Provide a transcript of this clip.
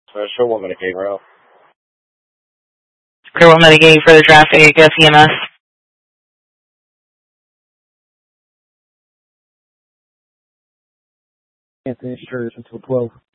Show 1 minute gate rail. Clear 1 minute gate for the traffic, EMS. Anthony Church until 12.